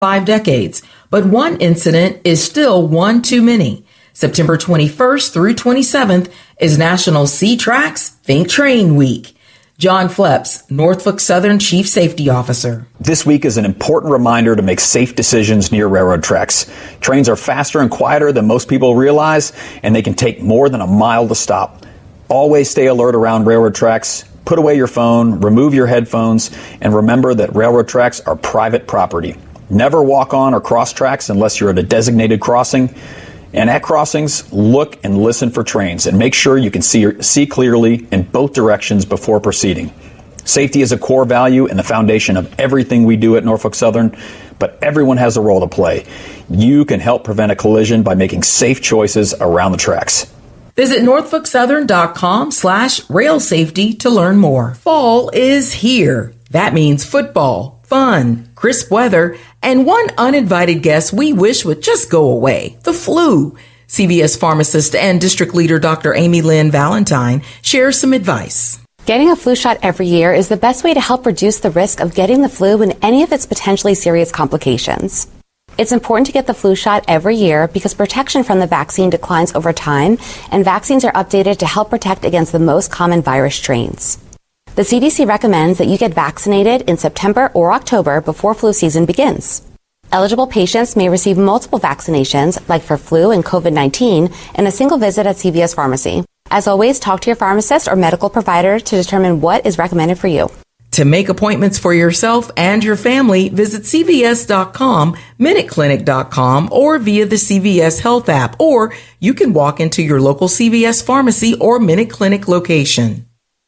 5 decades, but one incident is still one too many. September 21st through 27th is National See Tracks, Think Train Week. John Fleps, Norfolk Southern Chief Safety Officer. This week is an important reminder to make safe decisions near railroad tracks. Trains are faster and quieter than most people realize, and they can take more than a mile to stop. Always stay alert around railroad tracks. Put away your phone, remove your headphones, and remember that railroad tracks are private property. Never walk on or cross tracks unless you're at a designated crossing. And at crossings, look and listen for trains and make sure you can see clearly in both directions before proceeding. Safety is a core value and the foundation of everything we do at Norfolk Southern, but everyone has a role to play. You can help prevent a collision by making safe choices around the tracks. Visit norfolksouthern.com/rail safety to learn more. Fall is here. That means football, fun, crisp weather, and one uninvited guest we wish would just go away, the flu. CVS pharmacist and district leader Dr. Amy Lynn Valentine shares some advice. Getting a flu shot every year is the best way to help reduce the risk of getting the flu and any of its potentially serious complications. It's important to get the flu shot every year because protection from the vaccine declines over time, and vaccines are updated to help protect against the most common virus strains. The CDC recommends that you get vaccinated in September or October before flu season begins. Eligible patients may receive multiple vaccinations, like for flu and COVID-19, in a single visit at CVS Pharmacy. As always, talk to your pharmacist or medical provider to determine what is recommended for you. To make appointments for yourself and your family, visit CVS.com, MinuteClinic.com, or via the CVS Health app, or you can walk into your local CVS pharmacy or Minute Clinic location.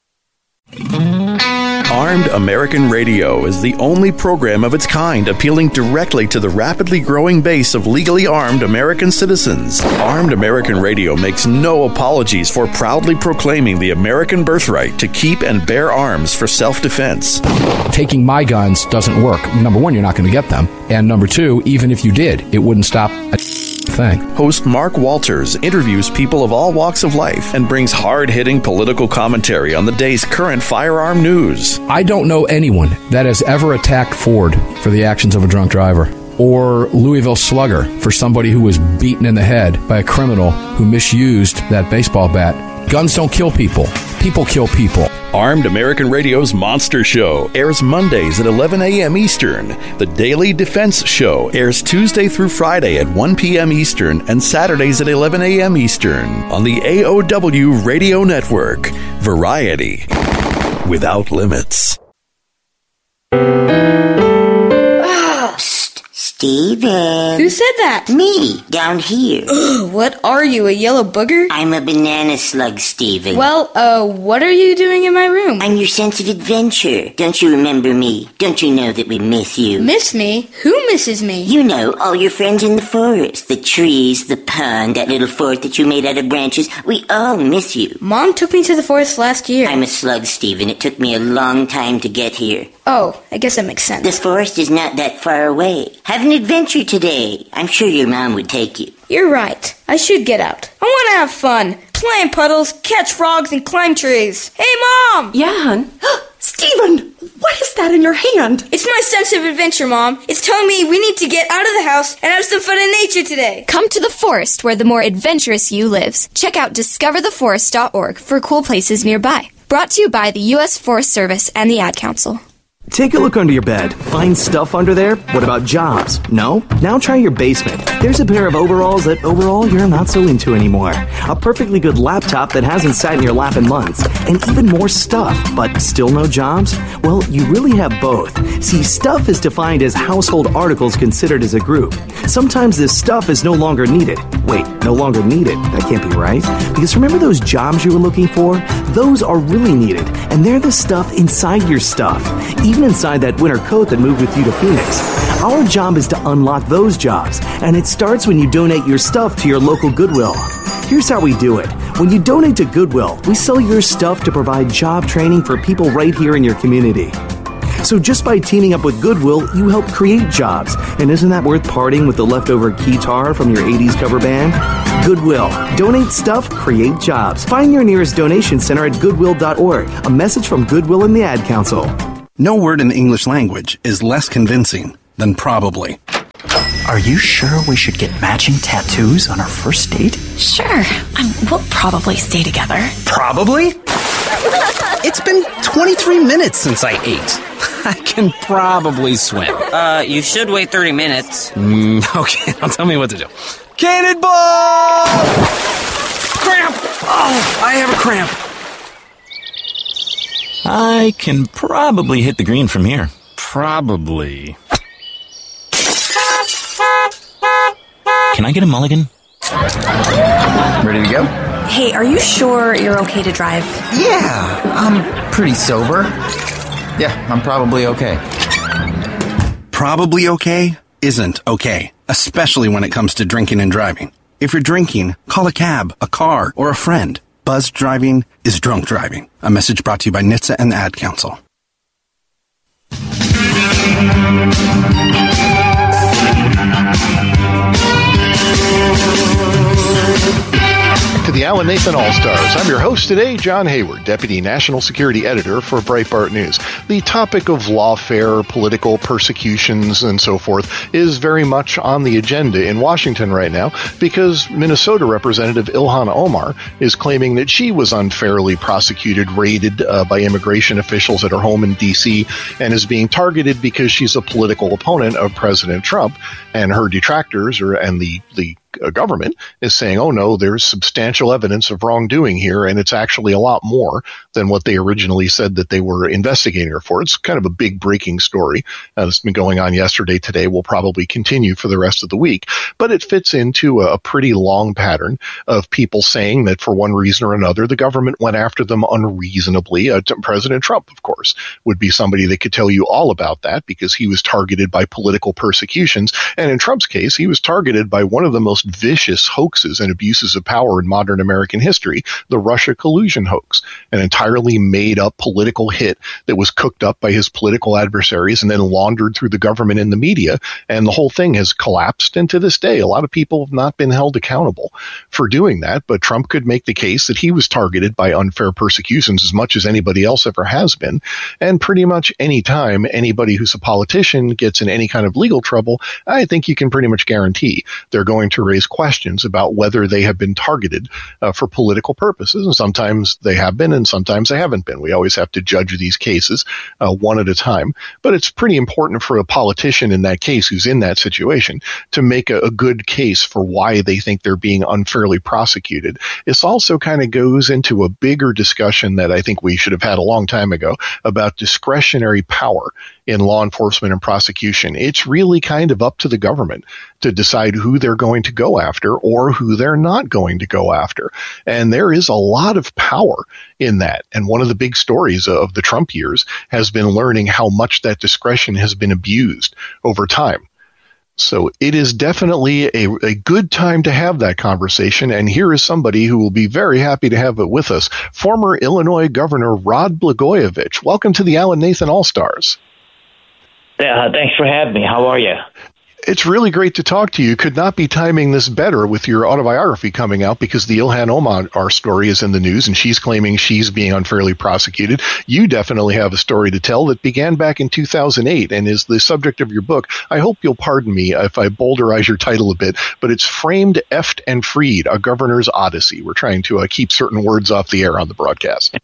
Armed American Radio is the only program of its kind appealing directly to the rapidly growing base of legally armed American citizens. Armed American Radio makes no apologies for proudly proclaiming the American birthright to keep and bear arms for self-defense. Taking my guns doesn't work. Number one, you're not going to get them. And number two, even if you did, it wouldn't stop a thing. Host Mark Walters interviews people of all walks of life and brings hard-hitting political commentary on the day's current firearm news. I don't know anyone that has ever attacked Ford for the actions of a drunk driver, or Louisville Slugger for somebody who was beaten in the head by a criminal who misused that baseball bat. Guns don't kill people. People kill people. Armed American Radio's Monster Show airs Mondays at 11 a.m. Eastern. The Daily Defense Show airs Tuesday through Friday at 1 p.m. Eastern and Saturdays at 11 a.m. Eastern on the AOW Radio Network. Variety without limits. Steven. Who said that? Me, down here. Ugh, what are you, a yellow booger? I'm a banana slug, Steven. Well, what are you doing in my room? I'm your sense of adventure. Don't you remember me? Don't you know that we miss you? Miss me? Who misses me? You know, all your friends in the forest. The trees, the pond, that little fort that you made out of branches. We all miss you. Mom took me to the forest last year. I'm a slug, Steven. It took me a long time to get here. Oh, I guess that makes sense. This forest is not that far away. Have an adventure today. I'm sure your mom would take you. You're right. I should get out. I want to have fun. Play in puddles, catch frogs, and climb trees. Hey, Mom! Yeah, hon? Steven, what is that in your hand? It's my sense of adventure, Mom. It's telling me we need to get out of the house and have some fun in nature today. Come to the forest where the more adventurous you lives. Check out discovertheforest.org for cool places nearby. Brought to you by the U.S. Forest Service and the Ad Council. Take a look under your bed. Find stuff under there? What about jobs? No? Now try your basement. There's a pair of overalls that overall you're not so into anymore. A perfectly good laptop that hasn't sat in your lap in months. And even more stuff, but still no jobs? Well, you really have both. See, stuff is defined as household articles considered as a group. Sometimes this stuff is no longer needed. Wait, no longer needed? That can't be right. Because remember those jobs you were looking for? Those are really needed. And they're the stuff inside your stuff. Even inside that winter coat that moved with you to Phoenix. Our job is to unlock those jobs, and it starts when you donate your stuff to your local Goodwill. Here's how we do it. When you donate to Goodwill, we sell your stuff to provide job training for people right here in your community. So just by teaming up with Goodwill, you help create jobs. And isn't that worth parting with the leftover guitar from your 80s cover band? Goodwill. Donate stuff, create jobs. Find your nearest donation center at goodwill.org. A message from Goodwill and the Ad Council. No word in the English language is less convincing than probably. Are you sure we should get matching tattoos on our first date? Sure. We'll probably stay together. Probably? It's been 23 minutes since I ate. I can probably swim. You should wait 30 minutes. Okay, now tell me what to do. Cannonball! Cramp! Oh, I have a cramp. I can probably hit the green from here. Probably. Can I get a mulligan? Ready to go? Hey, are you sure you're okay to drive? Yeah, I'm pretty sober. Yeah, I'm probably okay. Probably okay isn't okay, especially when it comes to drinking and driving. If you're drinking, call a cab, a car, or a friend. Buzzed driving is drunk driving. A message brought to you by NHTSA and the Ad Council. To the Alan Nathan All-Stars. I'm your host today, John Hayward, Deputy National Security Editor for Breitbart News. The topic of lawfare, political persecutions, and so forth is very much on the agenda in Washington right now because Minnesota Representative Ilhan Omar is claiming that she was unfairly prosecuted, raided by immigration officials at her home in D.C., and is being targeted because she's a political opponent of President Trump, and her detractors and the government is saying, oh no, there's substantial evidence of wrongdoing here, and it's actually a lot more than what they originally said that they were investigating her for. It's kind of a big breaking story. It's been going on yesterday, today, will probably continue for the rest of the week, but it fits into a pretty long pattern of people saying that for one reason or another, the government went after them unreasonably. President Trump, of course, would be somebody that could tell you all about that because he was targeted by political persecutions, and in Trump's case, he was targeted by one of the most vicious hoaxes and abuses of power in modern American history, the Russia collusion hoax, an entirely made up political hit that was cooked up by his political adversaries and then laundered through the government and the media. And the whole thing has collapsed. And to this day, a lot of people have not been held accountable for doing that. But Trump could make the case that he was targeted by unfair persecutions as much as anybody else ever has been. And pretty much any time anybody who's a politician gets in any kind of legal trouble, I think you can pretty much guarantee they're going to raise questions about whether they have been targeted for political purposes. And sometimes they have been and sometimes they haven't been. We always have to judge these cases one at a time. But it's pretty important for a politician in that case who's in that situation to make a good case for why they think they're being unfairly prosecuted. This also kind of goes into a bigger discussion that I think we should have had a long time ago about discretionary power in law enforcement and prosecution. It's really kind of up to the government to decide who they're going to go after or who they're not going to go after. And there is a lot of power in that. And one of the big stories of the Trump years has been learning how much that discretion has been abused over time. So it is definitely a good time to have that conversation. And here is somebody who will be very happy to have it with us, former Illinois Governor Rod Blagojevich. Welcome to the Alan Nathan All-Stars. Yeah, thanks for having me. How are you? It's really great to talk to you. Could not be timing this better with your autobiography coming out because the Ilhan Omar story is in the news and she's claiming she's being unfairly prosecuted. You definitely have a story to tell that began back in 2008 and is the subject of your book. I hope you'll pardon me if I boulderize your title a bit, but it's Framed, Effed, and Freed, A Governor's Odyssey. We're trying to keep certain words off the air on the broadcast.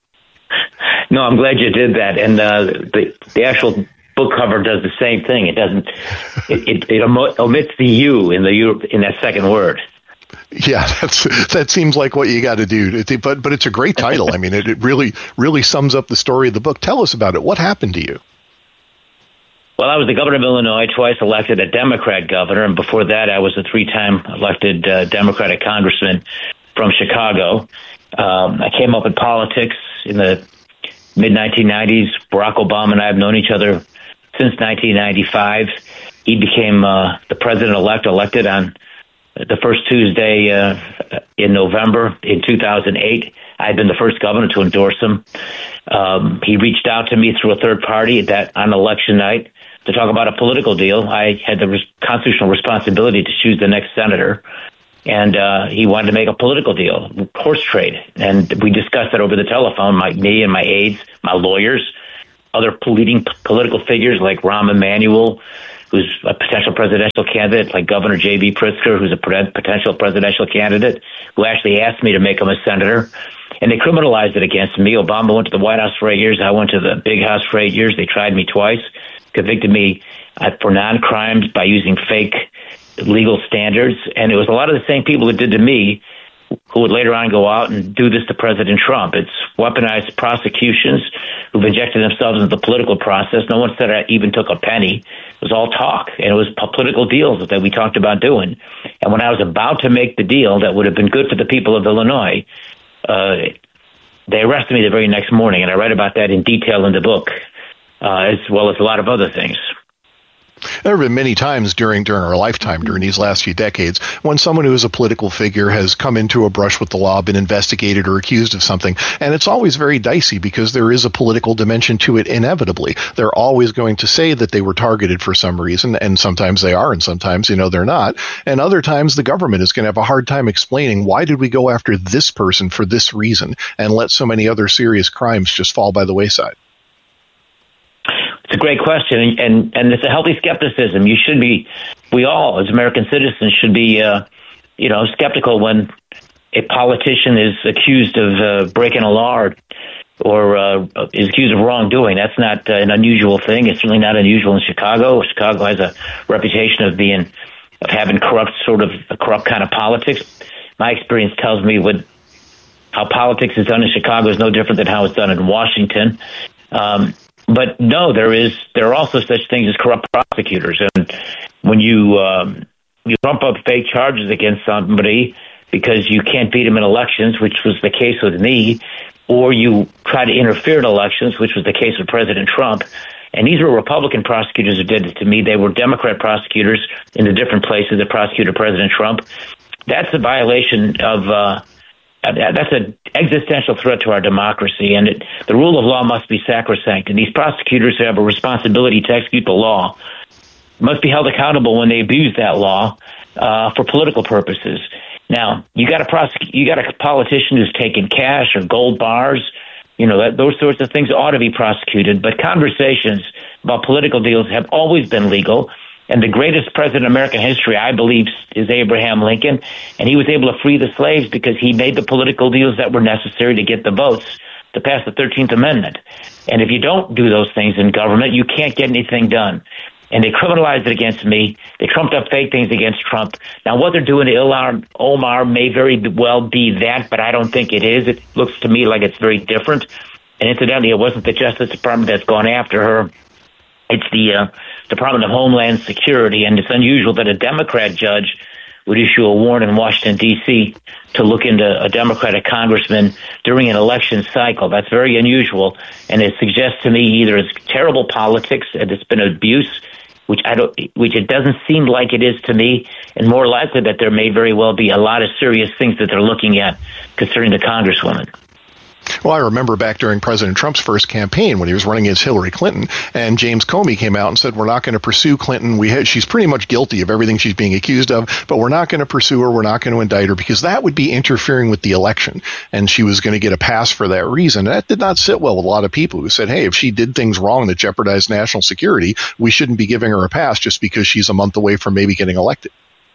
No, I'm glad you did that. And the actual book cover does the same thing. It doesn't. It omits the "you" in that second word. Yeah, that seems like what you got to do. But it's a great title. I mean, it really sums up the story of the book. Tell us about it. What happened to you? Well, I was the governor of Illinois, twice elected a Democrat governor, and before that, I was a 3-time elected Democratic congressman from Chicago. I came up in politics in the mid-1990s. Barack Obama and I have known each other since 1995. He became the president-elect, elected on the first Tuesday in November in 2008. I had been the first governor to endorse him. He reached out to me through a third party on election night to talk about a political deal. I had the constitutional responsibility to choose the next senator, and he wanted to make a political deal, horse trade. And we discussed that over the telephone, me and my aides, my lawyers, other leading political figures like Rahm Emanuel, who's a potential presidential candidate, like Governor J.B. Pritzker, who's a potential presidential candidate, who actually asked me to make him a senator. And they criminalized it against me. Obama went to the White House for 8 years. I went to the Big House for 8 years. They tried me twice, convicted me for non-crimes by using fake legal standards. And it was a lot of the same people who did to me who would later on go out and do this to President Trump. It's weaponized prosecutions who've injected themselves into the political process. No one said I even took a penny. It was all talk, and it was political deals that we talked about doing. And when I was about to make the deal that would have been good for the people of Illinois, they arrested me the very next morning, and I write about that in detail in the book, as well as a lot of other things. There have been many times during our lifetime, during these last few decades, when someone who is a political figure has come into a brush with the law, been investigated or accused of something, and it's always very dicey because there is a political dimension to it inevitably. They're always going to say that they were targeted for some reason, and sometimes they are, and sometimes, they're not. And other times the government is going to have a hard time explaining, why did we go after this person for this reason and let so many other serious crimes just fall by the wayside? It's a great question, and it's a healthy skepticism. We all, as American citizens, should be, skeptical when a politician is accused of breaking a law or is accused of wrongdoing. That's not an unusual thing. It's certainly not unusual in Chicago. Chicago has a reputation of having a corrupt kind of politics. My experience tells me how politics is done in Chicago is no different than how it's done in Washington. But no, there are also such things as corrupt prosecutors, and when you trump up fake charges against somebody because you can't beat them in elections, which was the case with me, or you try to interfere in elections, which was the case with President Trump, and these were Republican prosecutors who did it to me. They were Democrat prosecutors in the different places that prosecuted President Trump. That's a violation of. That's an existential threat to our democracy, and the rule of law must be sacrosanct. And these prosecutors who have a responsibility to execute the law must be held accountable when they abuse that law for political purposes. Now, you got a politician who's taken cash or gold bars. Those sorts of things ought to be prosecuted. But conversations about political deals have always been legal. And the greatest president in American history, I believe, is Abraham Lincoln. And he was able to free the slaves because he made the political deals that were necessary to get the votes to pass the 13th Amendment. And if you don't do those things in government, you can't get anything done. And they criminalized it against me. They trumped up fake things against Trump. Now, what they're doing to Omar may very well be that, but I don't think it is. It looks to me like it's very different. And incidentally, it wasn't the Justice Department that's gone after her. It's the Department of Homeland Security, and it's unusual that a Democrat judge would issue a warrant in Washington, D.C. to look into a Democratic congressman during an election cycle. That's very unusual, and it suggests to me either it's terrible politics and it's been abuse, which it doesn't seem like it is to me, and more likely that there may very well be a lot of serious things that they're looking at concerning the Congresswoman. Well, I remember back during President Trump's first campaign when he was running against Hillary Clinton, and James Comey came out and said, we're not going to pursue Clinton. She's pretty much guilty of everything she's being accused of, but we're not going to pursue her. We're not going to indict her because that would be interfering with the election. And she was going to get a pass for that reason. And that did not sit well with a lot of people who said, hey, if she did things wrong that jeopardized national security, we shouldn't be giving her a pass just because she's a month away from maybe getting elected.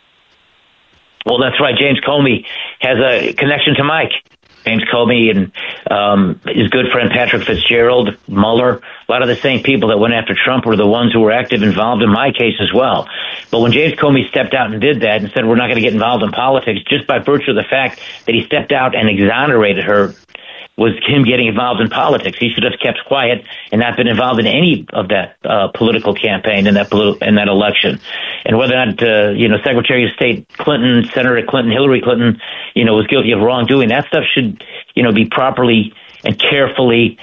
Well, that's right. James Comey has a connection to Mike. James Comey and his good friend Patrick Fitzgerald, Mueller, a lot of the same people that went after Trump were the ones who were involved in my case as well. But when James Comey stepped out and did that and said we're not going to get involved in politics, just by virtue of the fact that he stepped out and exonerated her, was him getting involved in politics. He should have kept quiet and not been involved in any of that political campaign in that election. And whether or not Secretary of State Clinton, Senator Clinton, Hillary Clinton, was guilty of wrongdoing, that stuff should be properly and carefully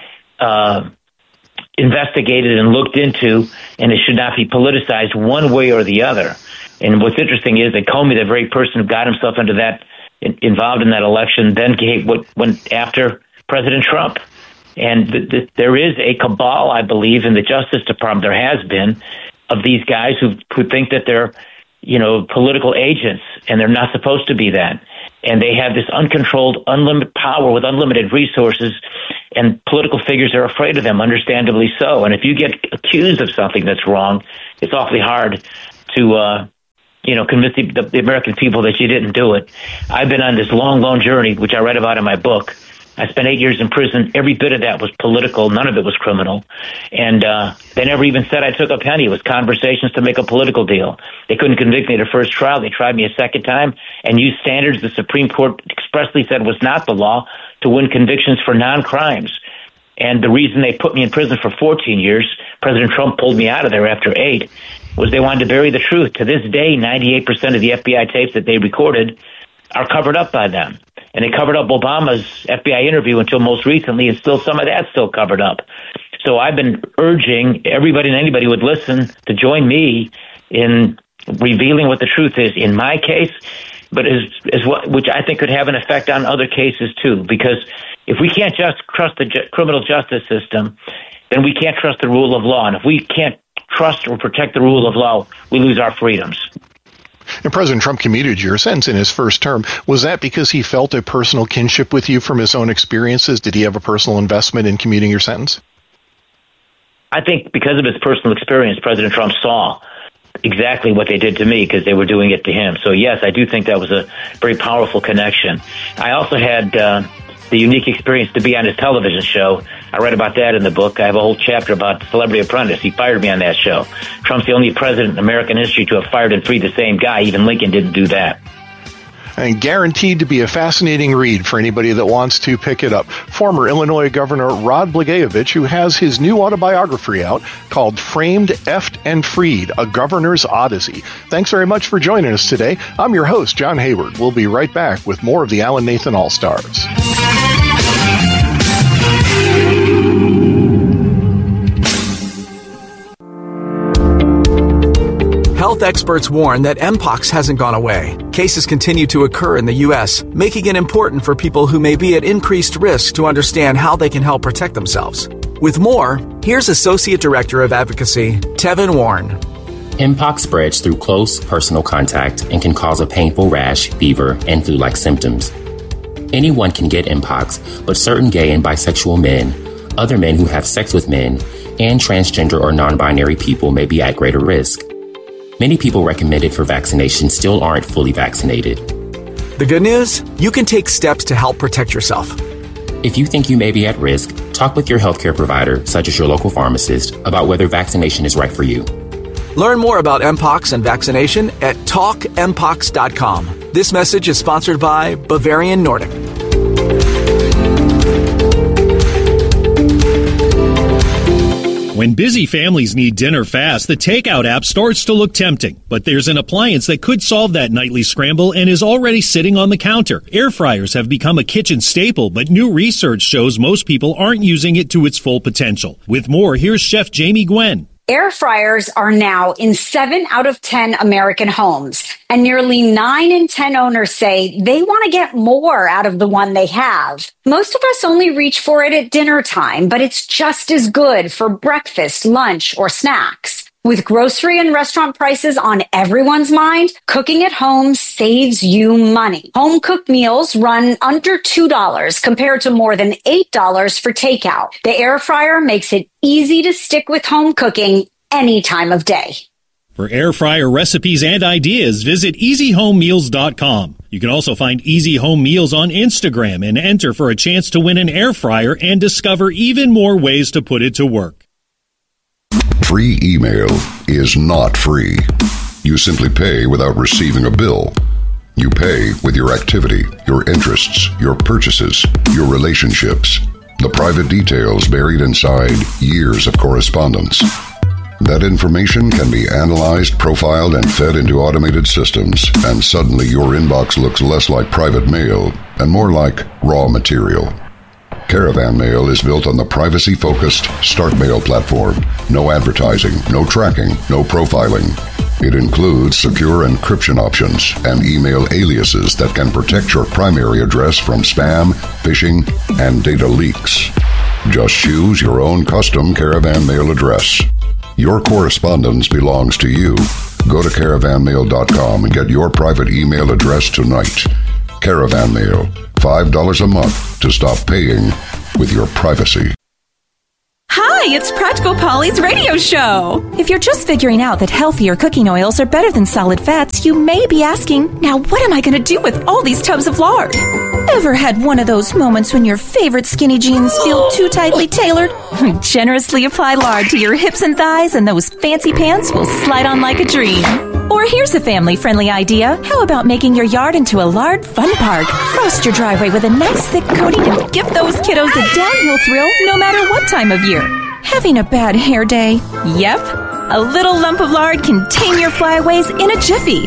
investigated and looked into, and it should not be politicized one way or the other. And what's interesting is that Comey, the very person who got himself into that, involved in that election, then went after President Trump. And there is a cabal, I believe, in the Justice Department, there has been, of these guys who think that they're, political agents, and they're not supposed to be that. And they have this uncontrolled, unlimited power with unlimited resources, and political figures are afraid of them, understandably so. And if you get accused of something that's wrong, it's awfully hard to convince the American people that you didn't do it. I've been on this long journey, which I read about in my book. I spent 8 years in prison. Every bit of that was political. None of it was criminal. And they never even said I took a penny. It was conversations to make a political deal. They couldn't convict me at the first trial. They tried me a second time and used standards the Supreme Court expressly said was not the law to win convictions for non-crimes. And the reason they put me in prison for 14 years, President Trump pulled me out of there after 8, was they wanted to bury the truth. To this day, 98% of the FBI tapes that they recorded are covered up by them. And they covered up Obama's FBI interview until most recently, and still some of that's still covered up. So I've been urging everybody and anybody who would listen to join me in revealing what the truth is in my case, but which I think could have an effect on other cases too. Because if we can't just trust the criminal justice system, then we can't trust the rule of law. And if we can't trust or protect the rule of law, we lose our freedoms. And President Trump commuted your sentence in his first term. Was that because he felt a personal kinship with you from his own experiences? Did he have a personal investment in commuting your sentence? I think because of his personal experience, President Trump saw exactly what they did to me because they were doing it to him. So, yes, I do think that was a very powerful connection. I also had the unique experience to be on his television show. I read about that in the book. I have a whole chapter about the Celebrity Apprentice. He fired me on that show. Trump's the only president in American history to have fired and freed the same guy. Even Lincoln didn't do that. And guaranteed to be a fascinating read for anybody that wants to pick it up. Former Illinois Governor Rod Blagojevich, who has his new autobiography out called Framed, Effed, and Freed, A Governor's Odyssey. Thanks very much for joining us today. I'm your host, John Hayward. We'll be right back with more of the Alan Nathan All-Stars. Health experts warn that Mpox hasn't gone away. Cases continue to occur in the U.S., making it important for people who may be at increased risk to understand how they can help protect themselves. With more, here's Associate Director of Advocacy, Tevin Warren. Mpox spreads through close personal contact and can cause a painful rash, fever, and flu-like symptoms. Anyone can get Mpox, but certain gay and bisexual men, other men who have sex with men, and transgender or non-binary people may be at greater risk. Many people recommended for vaccination still aren't fully vaccinated. The good news? You can take steps to help protect yourself. If you think you may be at risk, talk with your healthcare provider, such as your local pharmacist, about whether vaccination is right for you. Learn more about Mpox and vaccination at talkmpox.com. This message is sponsored by Bavarian Nordic. When busy families need dinner fast, the Takeout app starts to look tempting. But there's an appliance that could solve that nightly scramble and is already sitting on the counter. Air fryers have become a kitchen staple, but new research shows most people aren't using it to its full potential. With more, here's Chef Jamie Gwen. Air fryers are now in 7 out of 10 American homes, and nearly 9 in 10 owners say they want to get more out of the one they have. Most of us only reach for it at dinner time, but it's just as good for breakfast, lunch, or snacks. With grocery and restaurant prices on everyone's mind, cooking at home saves you money. Home-cooked meals run under $2 compared to more than $8 for takeout. The air fryer makes it easy to stick with home cooking any time of day. For air fryer recipes and ideas, visit EasyHomeMeals.com. You can also find Easy Home Meals on Instagram and enter for a chance to win an air fryer and discover even more ways to put it to work. Free email is not free. You simply pay without receiving a bill. You pay with your activity, your interests, your purchases, your relationships, the private details buried inside years of correspondence. That information can be analyzed, profiled, and fed into automated systems, and suddenly your inbox looks less like private mail and more like raw material. Caravan Mail is built on the privacy-focused StartMail platform. No advertising, no tracking, no profiling. It includes secure encryption options and email aliases that can protect your primary address from spam, phishing, and data leaks. Just choose your own custom Caravan Mail address. Your correspondence belongs to you. Go to caravanmail.com and get your private email address tonight. Caravan Mail, $5 a month to stop paying with your privacy. Hi, it's Practical Polly's radio show. If you're just figuring out that healthier cooking oils are better than solid fats, you may be asking, now what am I going to do with all these tubs of lard? Ever had one of those moments when your favorite skinny jeans feel too tightly tailored? Generously apply lard to your hips and thighs and those fancy pants will slide on like a dream. Or here's a family-friendly idea. How about making your yard into a lard fun park? Frost your driveway with a nice thick coating and give those kiddos a downhill thrill no matter what time of year. Having a bad hair day? Yep. A little lump of lard can tame your flyaways in a jiffy.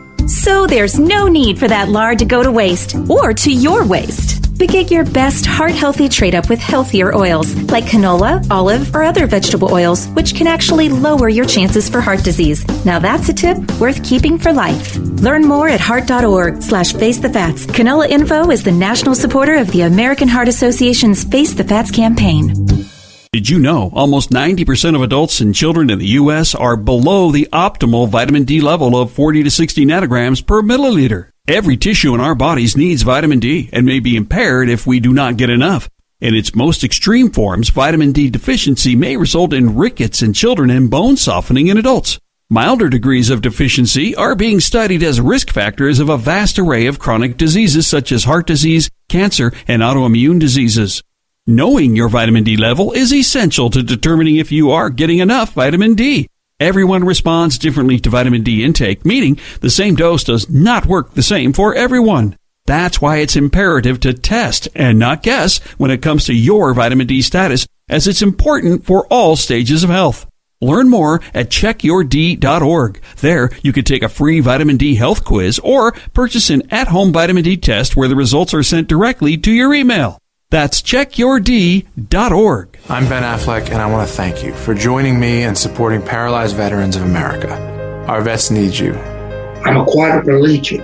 So there's no need for that lard to go to waste or to your waste. But get your best heart-healthy trade-up with healthier oils like canola, olive, or other vegetable oils, which can actually lower your chances for heart disease. Now that's a tip worth keeping for life. Learn more at heart.org/facethefats. Canola Info is the national supporter of the American Heart Association's Face the Fats campaign. Did you know almost 90% of adults and children in the U.S. are below the optimal vitamin D level of 40 to 60 nanograms per milliliter? Every tissue in our bodies needs vitamin D and may be impaired if we do not get enough. In its most extreme forms, vitamin D deficiency may result in rickets in children and bone softening in adults. Milder degrees of deficiency are being studied as risk factors of a vast array of chronic diseases such as heart disease, cancer, and autoimmune diseases. Knowing your vitamin D level is essential to determining if you are getting enough vitamin D. Everyone responds differently to vitamin D intake, meaning the same dose does not work the same for everyone. That's why it's imperative to test and not guess when it comes to your vitamin D status, as it's important for all stages of health. Learn more at checkyourd.org. There, you can take a free vitamin D health quiz or purchase an at-home vitamin D test where the results are sent directly to your email. That's checkyourd.org. I'm Ben Affleck, and I want to thank you for joining me and supporting Paralyzed Veterans of America. Our vets need you. I'm a quadriplegic.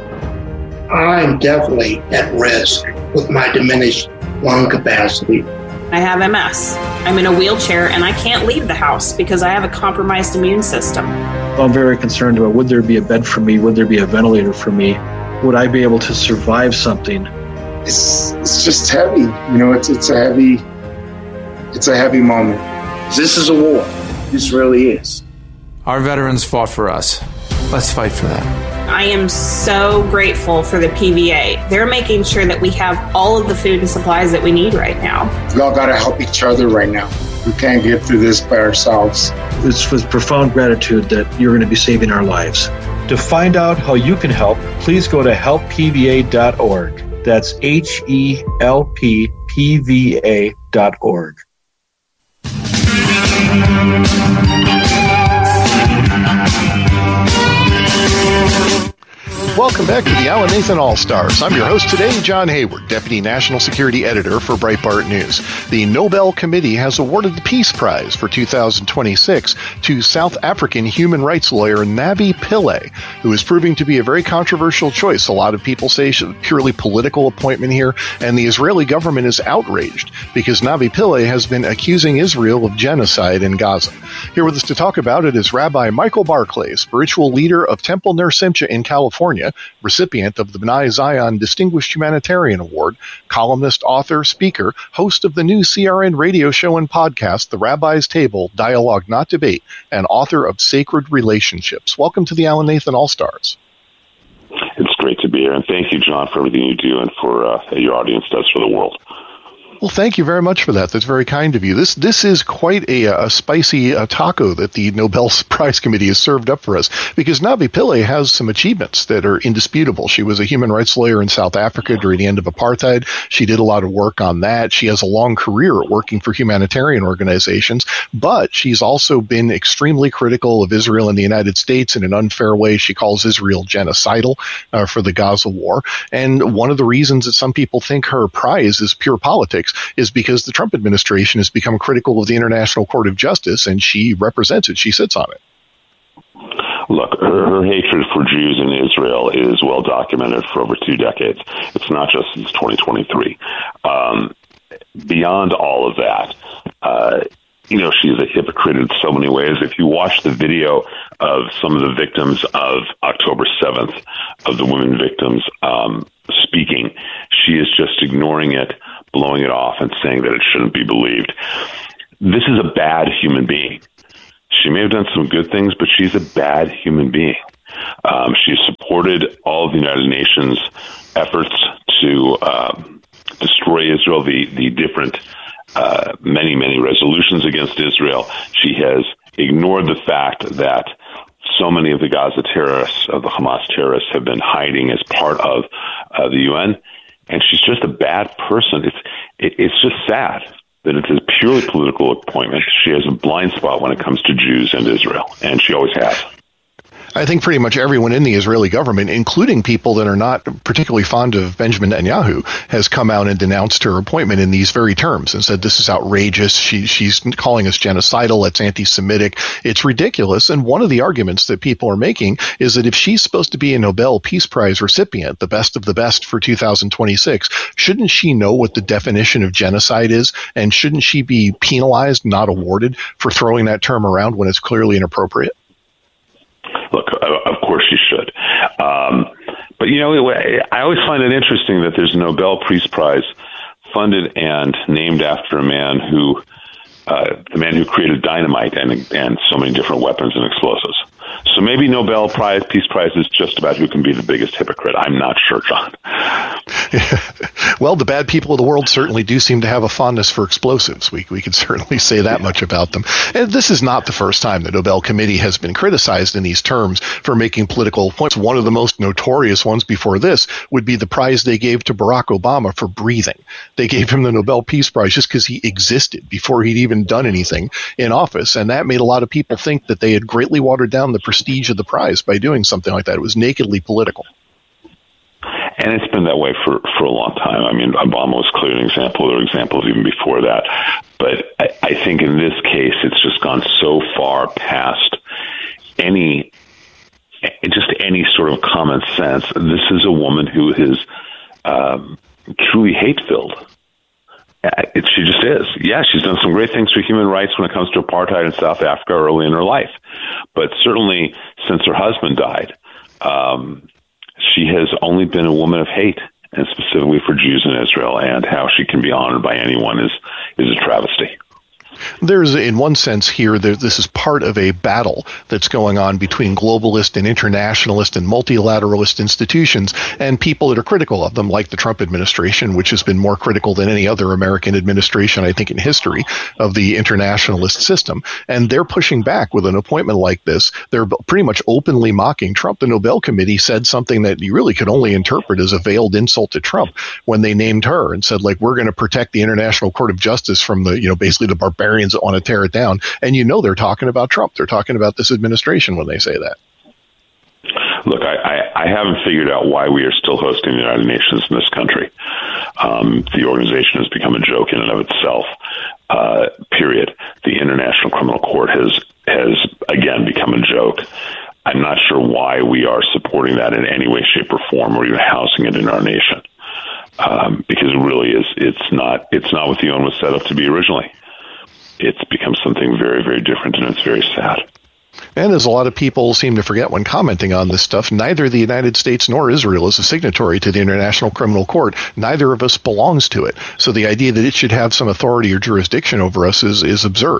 I'm definitely at risk with my diminished lung capacity. I have MS. I'm in a wheelchair, and I can't leave the house because I have a compromised immune system. I'm very concerned about, would there be a bed for me? Would there be a ventilator for me? Would I be able to survive something? It's just heavy, you know. It's a heavy moment. This is a war. This really is. Our veterans fought for us. Let's fight for them. I am so grateful for the PVA. They're making sure that we have all of the food and supplies that we need right now. We all got to help each other right now. We can't get through this by ourselves. It's with profound gratitude that you're going to be saving our lives. To find out how you can help, please go to helppva.org. That's HELPPVA.org. Welcome back to the Alan Nathan All-Stars. I'm your host today, John Hayward, Deputy National Security Editor for Breitbart News. The Nobel Committee has awarded the Peace Prize for 2026 to South African human rights lawyer Navi Pillay, who is proving to be a very controversial choice. A lot of people say she's a purely political appointment here, and the Israeli government is outraged because Navi Pillay has been accusing Israel of genocide in Gaza. Here with us to talk about it is Rabbi Michael Barclay, spiritual leader of Temple Ner Simcha in California, recipient of the B'nai Zion Distinguished Humanitarian Award, columnist, author, speaker, host of the new CRN radio show and podcast, The Rabbi's Table, Dialogue Not Debate, and author of Sacred Relationships. Welcome to the Alan Nathan All-Stars. It's great to be here, and thank you, John, for everything you do and for your audience does for the world. Well, thank you very much for that. That's very kind of you. This is quite a spicy taco that the Nobel Prize Committee has served up for us, because Navi Pillay has some achievements that are indisputable. She was a human rights lawyer in South Africa during the end of apartheid. She did a lot of work on that. She has a long career working for humanitarian organizations, but she's also been extremely critical of Israel and the United States in an unfair way. She calls Israel genocidal for the Gaza war. And one of the reasons that some people think her prize is pure politics is because the Trump administration has become critical of the International Court of Justice, and she represents it. She sits on it. Look, her hatred for Jews in Israel is well documented for over 2 decades. It's not just since 2023. Beyond all of that, she's a hypocrite in so many ways. If you watch the video of some of the victims of October 7th, of the women victims, speaking. She is just ignoring it, blowing it off, and saying that it shouldn't be believed. This is a bad human being. She may have done some good things, but she's a bad human being. She's supported all of the United Nations efforts to destroy Israel, the different many resolutions against Israel. She has ignored the fact that so many of the Gaza terrorists, of the Hamas terrorists, have been hiding as part of the UN, and she's just a bad person. It's just sad that it's a purely political appointment. She has a blind spot when it comes to Jews and Israel, and she always has. I think pretty much everyone in the Israeli government, including people that are not particularly fond of Benjamin Netanyahu, has come out and denounced her appointment in these very terms and said this is outrageous. She's calling us genocidal. It's anti-Semitic. It's ridiculous. And one of the arguments that people are making is that if she's supposed to be a Nobel Peace Prize recipient, the best of the best for 2026, shouldn't she know what the definition of genocide is? And shouldn't she be penalized, not awarded, for throwing that term around when it's clearly inappropriate? Look, of course you should. But, I always find it interesting that there's a Nobel Peace Prize funded and named after a man who, the man who created dynamite and so many different weapons and explosives. So maybe Nobel Peace Prize is just about who can be the biggest hypocrite. I'm not sure, John. Well, the bad people of the world certainly do seem to have a fondness for explosives. We could certainly say that much about them. And this is not the first time the Nobel Committee has been criticized in these terms for making political points. One of the most notorious ones before this would be the prize they gave to Barack Obama for breathing. They gave him the Nobel Peace Prize just because he existed before he'd even done anything in office. And that made a lot of people think that they had greatly watered down the prestige of the prize by doing something like that. It was nakedly political. And it's been that way for a long time. I mean, Obama was clearly an example. There were examples even before that. But I think in this case, it's just gone so far past any sort of common sense. This is a woman who is truly hate-filled. She just is. Yeah, she's done some great things for human rights when it comes to apartheid in South Africa early in her life. But certainly since her husband died, she has only been a woman of hate, and specifically for Jews in Israel, and how she can be honored by anyone is a travesty. There's, in one sense here, this is part of a battle that's going on between globalist and internationalist and multilateralist institutions and people that are critical of them, like the Trump administration, which has been more critical than any other American administration, I think, in history of the internationalist system. And they're pushing back with an appointment like this. They're pretty much openly mocking Trump. The Nobel Committee said something that you really could only interpret as a veiled insult to Trump when they named her and said, like, we're going to protect the International Court of Justice from basically the barbarians that want to tear it down. And they're talking about Trump. They're talking about this administration when they say that. Look, I haven't figured out why we are still hosting the United Nations in this country. The organization has become a joke in and of itself, period. The International Criminal Court has again become a joke. I'm not sure why we are supporting that in any way, shape, or form, or even housing it in our nation. Because it really is, it's not what the UN was set up to be originally. It's become something very, very different, and it's very sad. And as a lot of people seem to forget when commenting on this stuff, neither the United States nor Israel is a signatory to the International Criminal Court. Neither of us belongs to it. So the idea that it should have some authority or jurisdiction over us is absurd.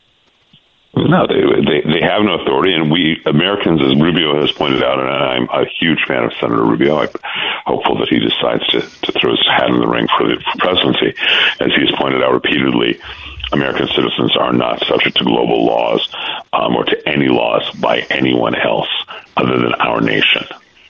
No, they have no authority, and we Americans, as Rubio has pointed out, and I'm a huge fan of Senator Rubio. I'm hopeful that he decides to throw his hat in the ring for the presidency. As he has pointed out repeatedly, American citizens are not subject to global laws or to any laws by anyone else other than our nation.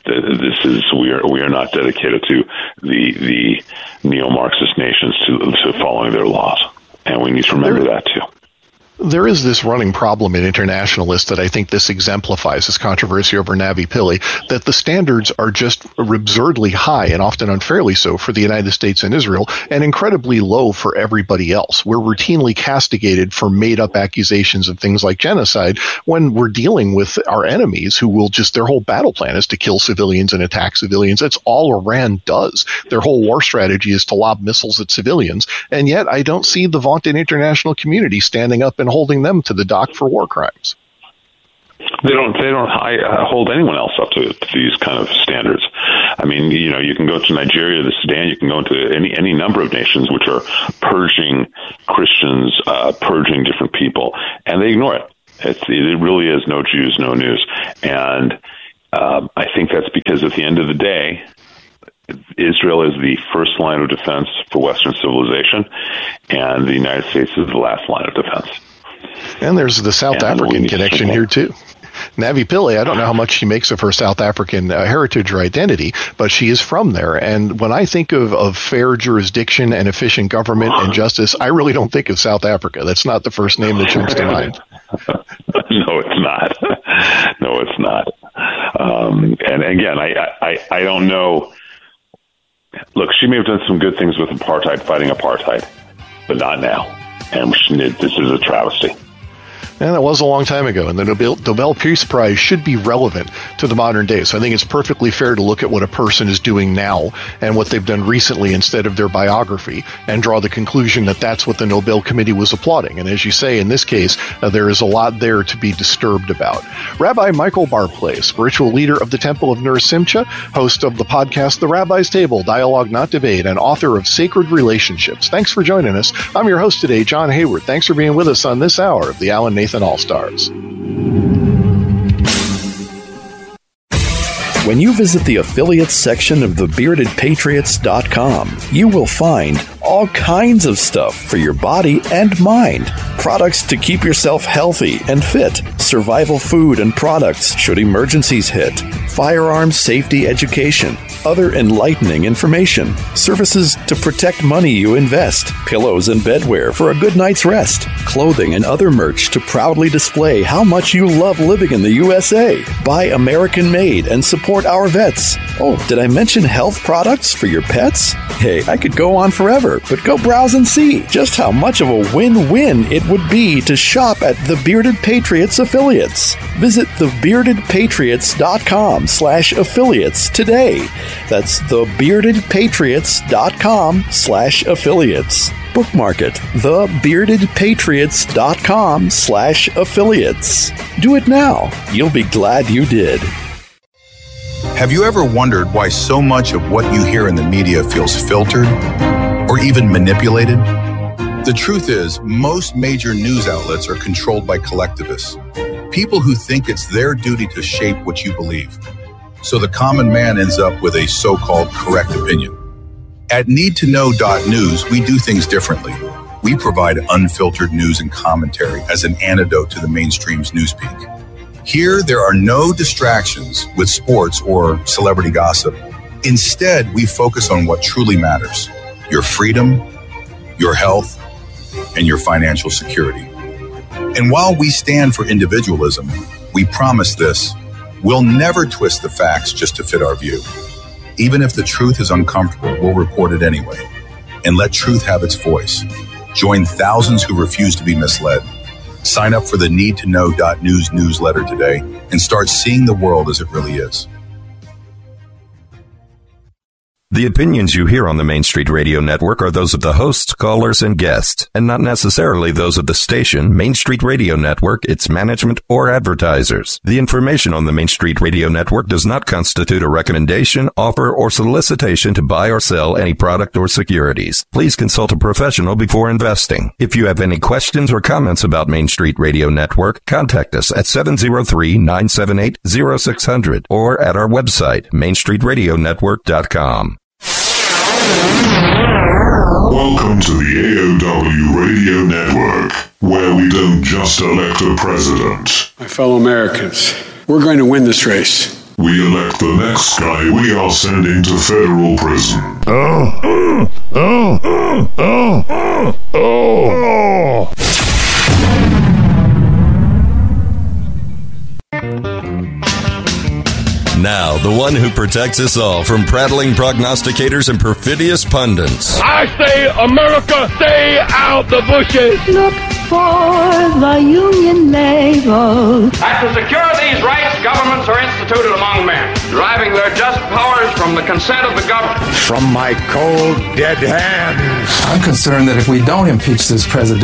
We are not dedicated to the neo-Marxist nations to following their laws, and we need to remember that too. There is this running problem in internationalists that I think this exemplifies, this controversy over Navi Pillay, that the standards are just absurdly high and often unfairly so for the United States and Israel, and incredibly low for everybody else. We're routinely castigated for made-up accusations of things like genocide when we're dealing with our enemies who will their whole battle plan is to kill civilians and attack civilians. That's all Iran does. Their whole war strategy is to lob missiles at civilians, and yet I don't see the vaunted international community standing up and holding them to the dock for war crimes. They don't hold anyone else up to these kind of standards. I mean, you can go to Nigeria, the Sudan, you can go into any number of nations which are purging Christians, purging different people, and they ignore it. It really is no Jews, no news. And I think that's because at the end of the day, Israel is the first line of defense for Western civilization, and the United States is the last line of defense. And there's the South African connection here, too. Navi Pillay, I don't know how much she makes of her South African heritage or identity, but she is from there. And when I think of fair jurisdiction and efficient government and justice, I really don't think of South Africa. That's not the first name that jumps to mind. No, it's not. No, it's not. And again, I don't know. Look, she may have done some good things with apartheid, fighting apartheid, but not now. And this is a travesty. And that was a long time ago, and the Nobel Peace Prize should be relevant to the modern day. So I think it's perfectly fair to look at what a person is doing now and what they've done recently instead of their biography and draw the conclusion that that's what the Nobel Committee was applauding. And as you say, in this case, there is a lot there to be disturbed about. Rabbi Michael Barclay, spiritual leader of the Temple of Ner Simcha, host of the podcast The Rabbi's Table, Dialogue Not Debate, and author of Sacred Relationships. Thanks for joining us. I'm your host today, John Hayward. Thanks for being with us on this hour of the Alan Nathan All-Stars. When you visit the affiliates section of thebeardedpatriots.com, you will find all kinds of stuff for your body and mind. Products to keep yourself healthy and fit, survival food and products should emergencies hit, firearms safety education, other enlightening information, services to protect money you invest, pillows and bedwear for a good night's rest, clothing and other merch to proudly display how much you love living in the USA. Buy American made and support our vets. Oh, did I mention health products for your pets? Hey, I could go on forever, but go browse and see just how much of a win-win it would be to shop at the Bearded Patriots affiliates. Visit thebeardedpatriots.com/affiliates today. That's thebeardedpatriots.com/affiliates. Bookmark it, thebeardedpatriots.com/affiliates. Do it now. You'll be glad you did. Have you ever wondered why so much of what you hear in the media feels filtered or even manipulated? The truth is, most major news outlets are controlled by collectivists, people who think it's their duty to shape what you believe. So the common man ends up with a so-called correct opinion. At NeedToKnow.News, we do things differently. We provide unfiltered news and commentary as an antidote to the mainstream's newspeak. Here, there are no distractions with sports or celebrity gossip. Instead, we focus on what truly matters: your freedom, your health, and your financial security. And while we stand for individualism, we promise this: we'll never twist the facts just to fit our view. Even if the truth is uncomfortable, we'll report it anyway and let truth have its voice. Join thousands who refuse to be misled. Sign up for the NeedToKnow.News newsletter today and start seeing the world as it really is. The opinions you hear on the Main Street Radio Network are those of the hosts, callers, and guests, and not necessarily those of the station, Main Street Radio Network, its management, or advertisers. The information on the Main Street Radio Network does not constitute a recommendation, offer, or solicitation to buy or sell any product or securities. Please consult a professional before investing. If you have any questions or comments about Main Street Radio Network, contact us at 703-978-0600 or at our website, mainstreetradionetwork.com. Welcome to the AOW Radio Network, where we don't just elect a president. My fellow Americans, we're going to win this race. We elect the next guy we are sending to federal prison. Now, the one who protects us all from prattling prognosticators and perfidious pundits. I say, America, stay out the bushes. Look for the Union label. And to secure these rights, governments are instituted among men, deriving their just powers from the consent of the government. From my cold, dead hands. I'm concerned that if we don't impeach this president,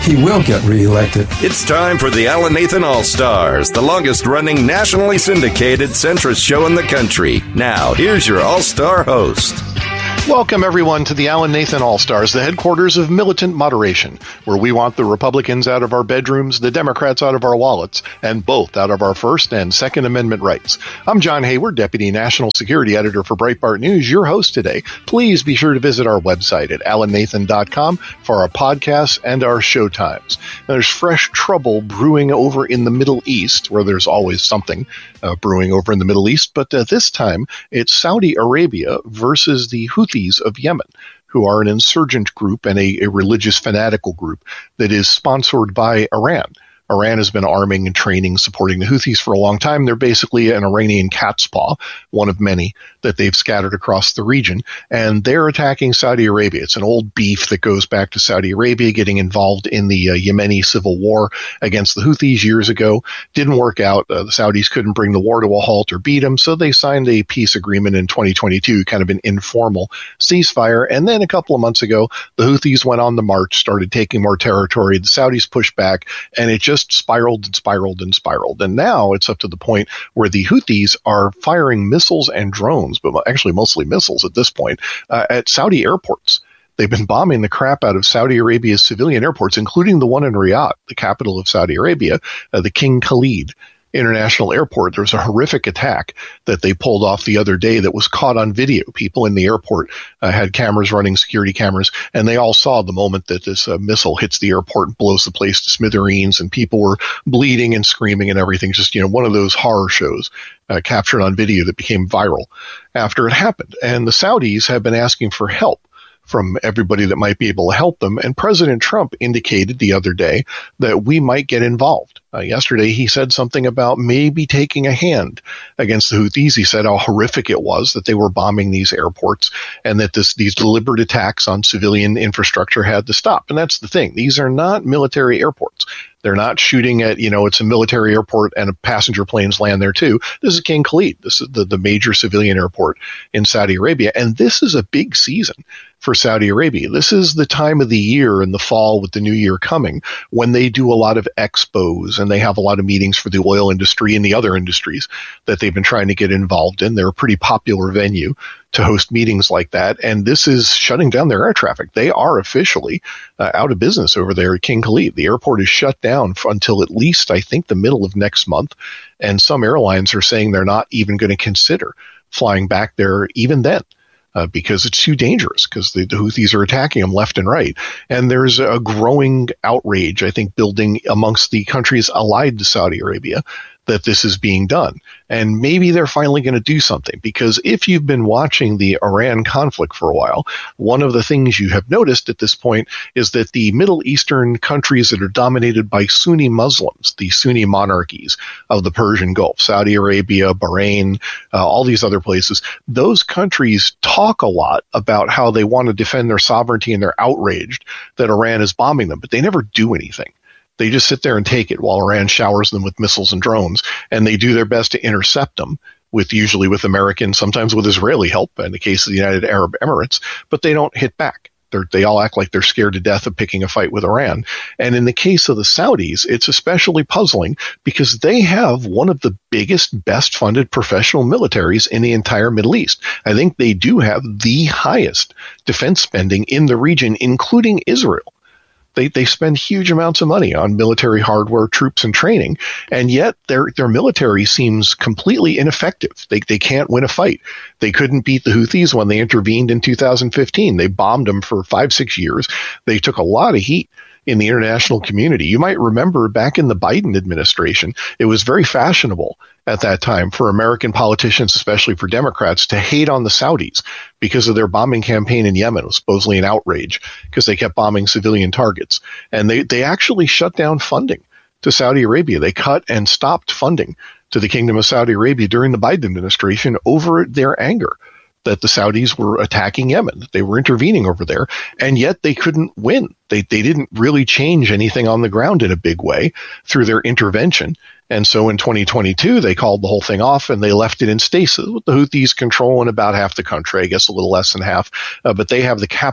he will get reelected. It's time for the Alan Nathan All-Stars, the longest-running nationally syndicated centrist show in the country. Now, here's your All-Star host. Welcome, everyone, to the Alan Nathan All-Stars, the headquarters of militant moderation, where we want the Republicans out of our bedrooms, the Democrats out of our wallets, and both out of our First and Second Amendment rights. I'm John Hayward, Deputy National Security Editor for Breitbart News, your host today. Please be sure to visit our website at alannathan.com for our podcasts and our show times. Now, there's fresh trouble brewing over in the Middle East, where there's always something brewing over in the Middle East, but this time it's Saudi Arabia versus the Houthis of Yemen, who are an insurgent group and a religious fanatical group that is sponsored by Iran. Iran has been arming and training, supporting the Houthis for a long time. They're basically an Iranian cat's paw, one of many that they've scattered across the region, and they're attacking Saudi Arabia. It's an old beef that goes back to Saudi Arabia getting involved in the Yemeni civil war against the Houthis years ago. Didn't work out. The Saudis couldn't bring the war to a halt or beat them, so they signed a peace agreement in 2022, kind of an informal ceasefire, and then a couple of months ago, the Houthis went on the march, started taking more territory. The Saudis pushed back, and it just spiraled and spiraled and spiraled. And now it's up to the point where the Houthis are firing missiles and drones, but actually mostly missiles at this point, at Saudi airports. They've been bombing the crap out of Saudi Arabia's civilian airports, including the one in Riyadh, the capital of Saudi Arabia, the King Khalid International Airport. There was a horrific attack that they pulled off the other day that was caught on video. People in the airport had cameras running, security cameras, and they all saw the moment that this missile hits the airport and blows the place to smithereens, and people were bleeding and screaming and everything. Just, one of those horror shows captured on video that became viral after it happened. And the Saudis have been asking for help from everybody that might be able to help them. And President Trump indicated the other day that we might get involved. Yesterday, he said something about maybe taking a hand against the Houthis. He said how horrific it was that they were bombing these airports and that these deliberate attacks on civilian infrastructure had to stop. And that's the thing. These are not military airports. They're not shooting at, it's a military airport and passenger planes land there too. This is King Khalid. This is the major civilian airport in Saudi Arabia. And this is a big season for Saudi Arabia. This is the time of the year in the fall with the new year coming when they do a lot of expos and they have a lot of meetings for the oil industry and the other industries that they've been trying to get involved in. They're a pretty popular venue to host meetings like that. And this is shutting down their air traffic. They are officially out of business over there at King Khalid. The airport is shut down until at least, I think, the middle of next month. And some airlines are saying they're not even going to consider flying back there even then. Because it's too dangerous, because the Houthis are attacking them left and right. And there's a growing outrage, I think, building amongst the countries allied to Saudi Arabia that this is being done. And maybe they're finally going to do something, because if you've been watching the Iran conflict for a while, one of the things you have noticed at this point is that the Middle Eastern countries that are dominated by Sunni Muslims, the Sunni monarchies of the Persian Gulf, Saudi Arabia, Bahrain, all these other places, those countries talk a lot about how they want to defend their sovereignty and they're outraged that Iran is bombing them, but they never do anything. They just sit there and take it while Iran showers them with missiles and drones, and they do their best to intercept them, usually with American, sometimes with Israeli help, in the case of the United Arab Emirates, but they don't hit back. They all act like they're scared to death of picking a fight with Iran. And in the case of the Saudis, it's especially puzzling because they have one of the biggest, best-funded professional militaries in the entire Middle East. I think they do have the highest defense spending in the region, including Israel. They spend huge amounts of money on military hardware, troops, and training, and yet their military seems completely ineffective. They can't win a fight. They couldn't beat the Houthis when they intervened in 2015. They bombed them for 5-6 years. They took a lot of heat in the international community. You might remember back in the Biden administration, it was very fashionable at that time for American politicians, especially for Democrats, to hate on the Saudis because of their bombing campaign in Yemen. It was supposedly an outrage because they kept bombing civilian targets. And they actually shut down funding to Saudi Arabia. They cut and stopped funding to the Kingdom of Saudi Arabia during the Biden administration over their anger that the Saudis were attacking Yemen, that they were intervening over there, and yet they couldn't win. They didn't really change anything on the ground in a big way through their intervention. And so in 2022, they called the whole thing off and they left it in stasis with the Houthis controlling about half the country, I guess a little less than half, but they have the capital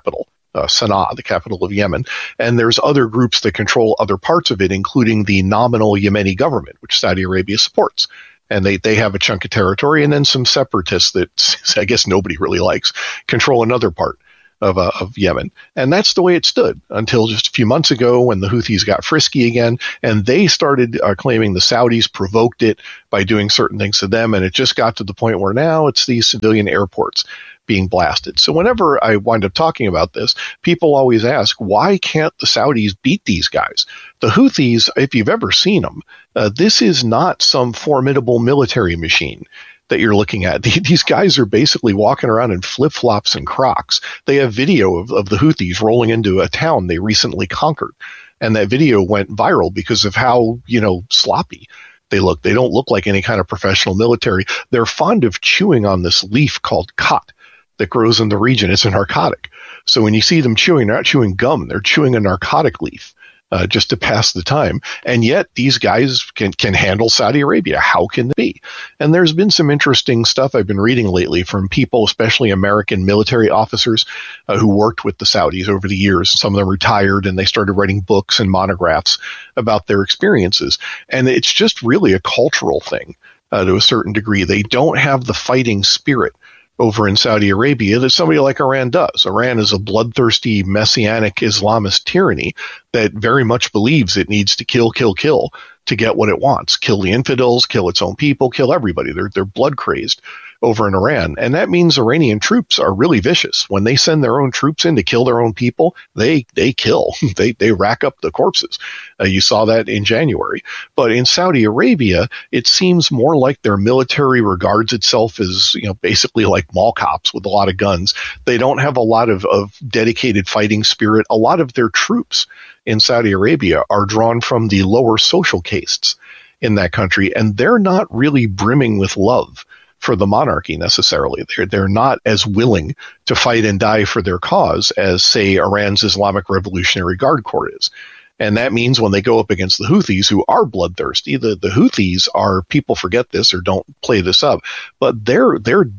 Sana'a, the capital of Yemen. And there's other groups that control other parts of it, including the nominal Yemeni government, which Saudi Arabia supports. And they have a chunk of territory, and then some separatists that I guess nobody really likes control another part of Yemen. And that's the way it stood until just a few months ago when the Houthis got frisky again, and they started claiming the Saudis provoked it by doing certain things to them, and it just got to the point where now it's these civilian airports being blasted. So whenever I wind up talking about this, people always ask, why can't the Saudis beat these guys? The Houthis, if you've ever seen them, this is not some formidable military machine that you're looking at. These guys are basically walking around in flip-flops and Crocs. They have video of the Houthis rolling into a town they recently conquered. And that video went viral because of how, sloppy they look. They don't look like any kind of professional military. They're fond of chewing on this leaf called khat that grows in the region. It's a narcotic. So when you see them chewing, they're not chewing gum. They're chewing a narcotic leaf. Just to pass the time. And yet these guys can handle Saudi Arabia. How can they be? And there's been some interesting stuff I've been reading lately from people, especially American military officers who worked with the Saudis over the years. Some of them retired and they started writing books and monographs about their experiences. And it's just really a cultural thing to a certain degree. They don't have the fighting spirit over in Saudi Arabia that somebody like Iran does. Iran is a bloodthirsty, messianic Islamist tyranny that very much believes it needs to kill to get what it wants. Kill the infidels, kill its own people, kill everybody. They're blood crazed over in Iran. And that means Iranian troops are really vicious. When they send their own troops in to kill their own people, they kill. They rack up the corpses. You saw that in January. But in Saudi Arabia, it seems more like their military regards itself as, basically like mall cops with a lot of guns. They don't have a lot of dedicated fighting spirit. A lot of their troops in Saudi Arabia are drawn from the lower social castes in that country, and they're not really brimming with love for the monarchy necessarily. They're not as willing to fight and die for their cause as, say, Iran's Islamic Revolutionary Guard Corps is. And that means when they go up against the Houthis, who are bloodthirsty, the Houthis are, people forget this or don't play this up, but they're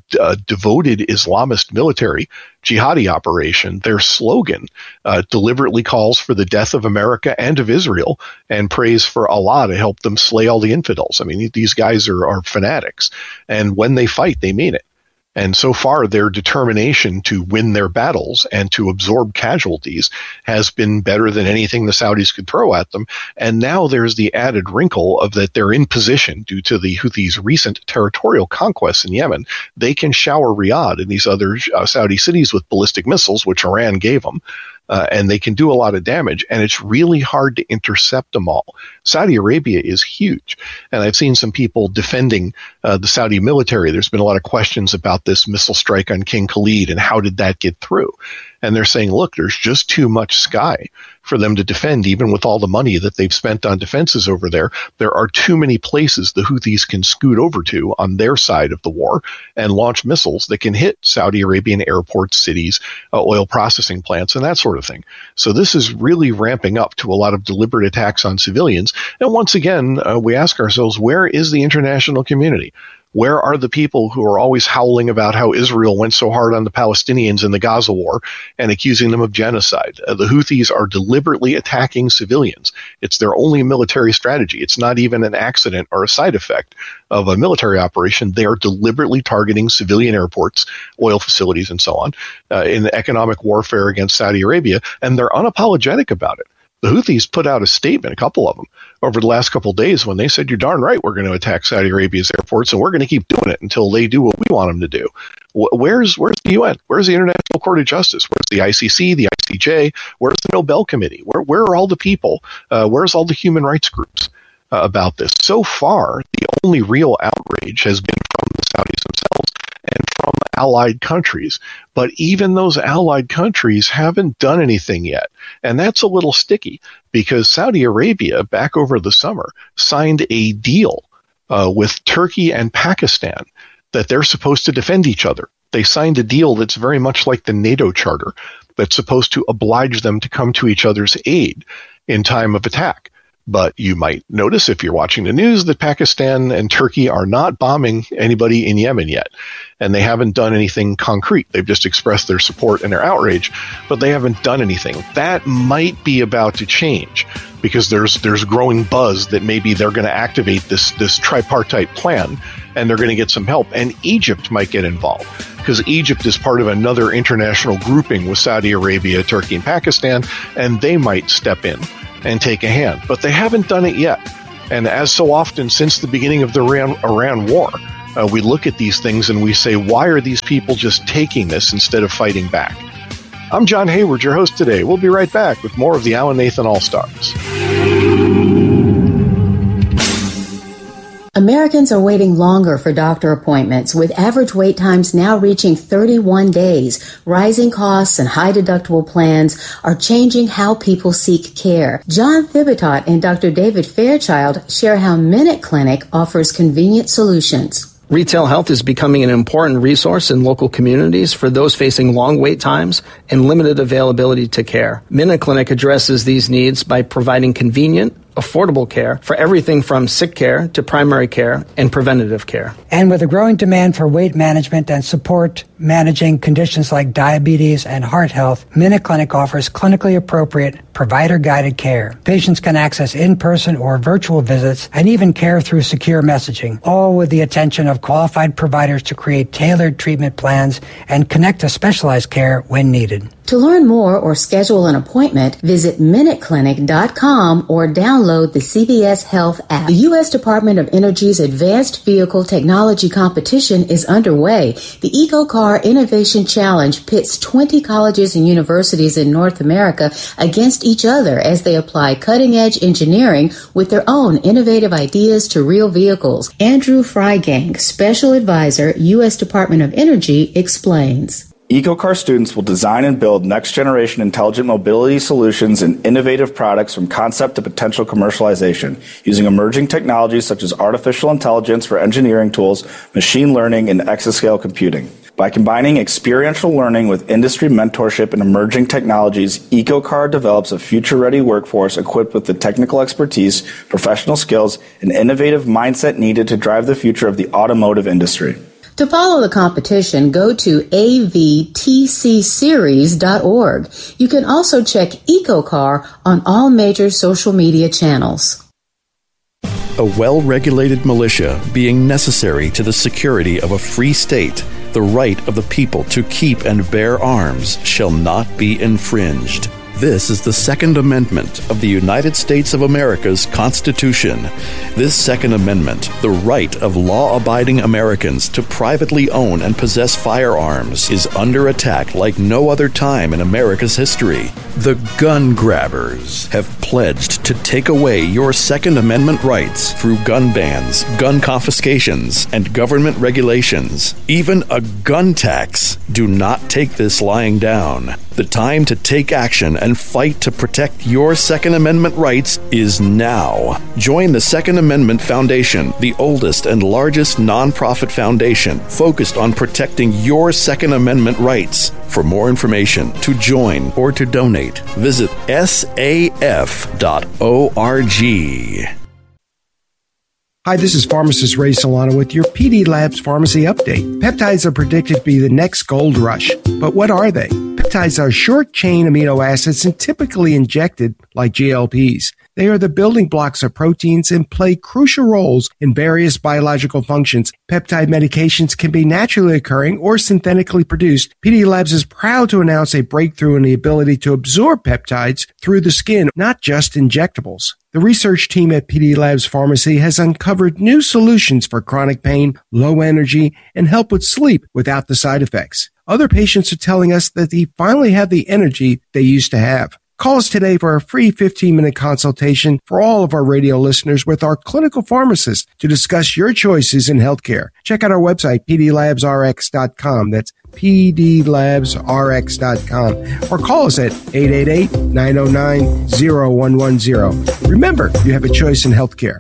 devoted Islamist military jihadi operation. Their slogan deliberately calls for the death of America and of Israel and prays for Allah to help them slay all the infidels. I mean, these guys are fanatics. And when they fight, they mean it. And so far, their determination to win their battles and to absorb casualties has been better than anything the Saudis could throw at them. And now there's the added wrinkle of that they're in position due to the Houthis' recent territorial conquests in Yemen. They can shower Riyadh and these other Saudi cities with ballistic missiles, which Iran gave them. And they can do a lot of damage, and it's really hard to intercept them all. Saudi Arabia is huge, and I've seen some people defending the Saudi military. There's been a lot of questions about this missile strike on King Khalid and how did that get through. And they're saying, look, there's just too much sky for them to defend, even with all the money that they've spent on defenses over there. There are too many places the Houthis can scoot over to on their side of the war and launch missiles that can hit Saudi Arabian airports, cities, oil processing plants, and that sort of thing. So this is really ramping up to a lot of deliberate attacks on civilians. And once again, we ask ourselves, where is the international community? Where are the people who are always howling about how Israel went so hard on the Palestinians in the Gaza war and accusing them of genocide? The Houthis are deliberately attacking civilians. It's their only military strategy. It's not even an accident or a side effect of a military operation. They are deliberately targeting civilian airports, oil facilities, and so on in economic warfare against Saudi Arabia, and they're unapologetic about it. The Houthis put out a statement, a couple of them, over the last couple of days when they said, you're darn right, we're going to attack Saudi Arabia's airports, and we're going to keep doing it until they do what we want them to do. Where's the UN? Where's the International Court of Justice? Where's the ICC, the ICJ? Where's the Nobel Committee? Where are all the people? Where's all the human rights groups about this? So far, the only real outrage has been from the Saudis themselves and from allied countries. But even those allied countries haven't done anything yet. And that's a little sticky because Saudi Arabia, back over the summer, signed a deal with Turkey and Pakistan that they're supposed to defend each other. They signed a deal that's very much like the NATO charter that's supposed to oblige them to come to each other's aid in time of attack. But you might notice if you're watching the news that Pakistan and Turkey are not bombing anybody in Yemen yet. And they haven't done anything concrete. They've just expressed their support and their outrage, but they haven't done anything. That might be about to change because there's growing buzz that maybe they're going to activate this tripartite plan and they're going to get some help. And Egypt might get involved because Egypt is part of another international grouping with Saudi Arabia, Turkey, and Pakistan, and they might step in and take a hand. But they haven't done it yet. And as so often since the beginning of the Iran war, we look at these things and we say, why are these people just taking this instead of fighting back? I'm John Hayward, your host today. We'll be right back with more of the Alan Nathan All-Stars. Americans are waiting longer for doctor appointments, with average wait times now reaching 31 days. Rising costs and high deductible plans are changing how people seek care. John Thibotot and Dr. David Fairchild share how Minute Clinic offers convenient solutions. Retail health is becoming an important resource in local communities for those facing long wait times and limited availability to care. Minute Clinic addresses these needs by providing convenient, affordable care for everything from sick care to primary care and preventative care. And with a growing demand for weight management and support managing conditions like diabetes and heart health, Minute Clinic offers clinically appropriate, provider-guided care. Patients can access in-person or virtual visits and even care through secure messaging, all with the attention of qualified providers to create tailored treatment plans and connect to specialized care when needed. To learn more or schedule an appointment, visit MinuteClinic.com or download the CVS Health app. The U.S. Department of Energy's Advanced Vehicle Technology Competition is underway. The EcoCar Innovation Challenge pits 20 colleges and universities in North America against each other as they apply cutting-edge engineering with their own innovative ideas to real vehicles. Andrew Freigang, Special Advisor, U.S. Department of Energy, explains. EcoCar students will design and build next-generation intelligent mobility solutions and innovative products from concept to potential commercialization, using emerging technologies such as artificial intelligence for engineering tools, machine learning, and exascale computing. By combining experiential learning with industry mentorship and emerging technologies, EcoCar develops a future-ready workforce equipped with the technical expertise, professional skills, and innovative mindset needed to drive the future of the automotive industry. To follow the competition, go to avtcseries.org. You can also check EcoCar on all major social media channels. A well-regulated militia being necessary to the security of a free state, the right of the people to keep and bear arms shall not be infringed. This is the Second Amendment of the United States of America's Constitution. This Second Amendment, the right of law-abiding Americans to privately own and possess firearms, is under attack like no other time in America's history. The gun grabbers have pledged to take away your Second Amendment rights through gun bans, gun confiscations, and government regulations. Even a gun tax. Do not take this lying down. The time to take action and fight to protect your Second Amendment rights is now. Join the Second Amendment Foundation, the oldest and largest nonprofit foundation focused on protecting your Second Amendment rights. For more information, to join, or to donate, visit saf.org. Hi, this is pharmacist Ray Solano with your PD Labs Pharmacy Update. Peptides are predicted to be the next gold rush. But what are they? Peptides are short-chain amino acids and typically injected like GLPs. They are the building blocks of proteins and play crucial roles in various biological functions. Peptide medications can be naturally occurring or synthetically produced. PD Labs is proud to announce a breakthrough in the ability to absorb peptides through the skin, not just injectables. The research team at PD Labs Pharmacy has uncovered new solutions for chronic pain, low energy, and help with sleep without the side effects. Other patients are telling us that they finally have the energy they used to have. Call us today for a free 15-minute consultation for all of our radio listeners with our clinical pharmacist to discuss your choices in healthcare. Check out our website, pdlabsrx.com. That's pdlabsrx.com. Or call us at 888-909-0110. Remember, you have a choice in healthcare.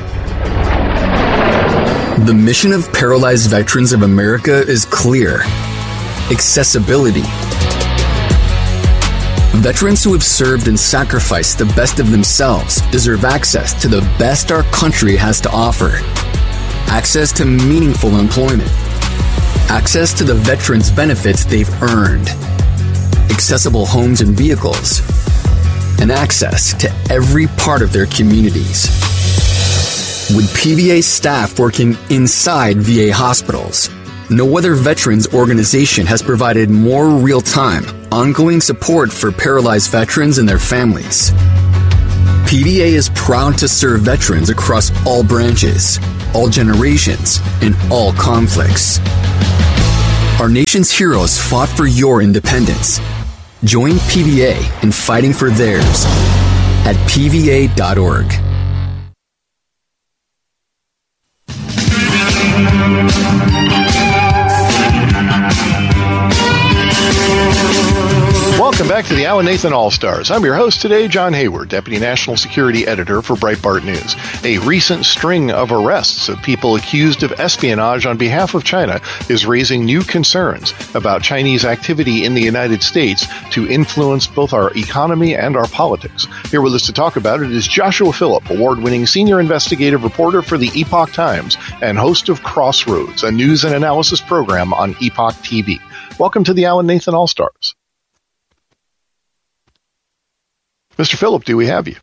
The mission of Paralyzed Veterans of America is clear. Accessibility. Veterans who have served and sacrificed the best of themselves deserve access to the best our country has to offer. Access to meaningful employment. Access to the veterans' benefits they've earned. Accessible homes and vehicles. And access to every part of their communities. With PVA staff working inside VA hospitals, no other veterans organization has provided more real-time, ongoing support for paralyzed veterans and their families. PVA is proud to serve veterans across all branches, all generations, and all conflicts. Our nation's heroes fought for your independence. Join PVA in fighting for theirs at pva.org. Welcome back to the Alan Nathan All-Stars. I'm your host today, John Hayward, Deputy National Security Editor for Breitbart News. A recent string of arrests of people accused of espionage on behalf of China is raising new concerns about Chinese activity in the United States to influence both our economy and our politics. Here with us to talk about it is Joshua Phillip, award-winning senior investigative reporter for the Epoch Times and host of Crossroads, a news and analysis program on Epoch TV. Welcome to the Alan Nathan All-Stars. Mr. Phillip, do we have you?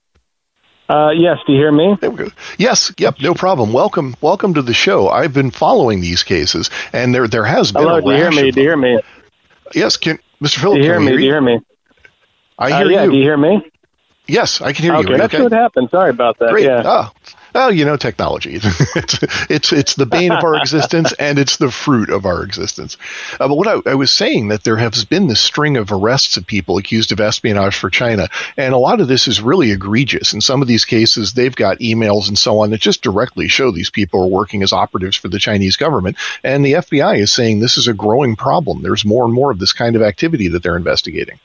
Yes, do you hear me? There we go. Yes, yep, no problem. Welcome to the show. I've been following these cases, and there has been a rash. Do you hear me? Do you hear me? Yes, Mr. Phillip, do you hear me? Do you hear me? I hear you. Do you hear me? Yes, I can hear you. Okay, that's what happened. Sorry about that. Great. Yeah. Oh, technology. it's the bane of our existence, and it's the fruit of our existence. But what I was saying, that there has been this string of arrests of people accused of espionage for China, and a lot of this is really egregious. In some of these cases, they've got emails and so on that just directly show these people are working as operatives for the Chinese government, and the FBI is saying this is a growing problem. There's more and more of this kind of activity that they're investigating.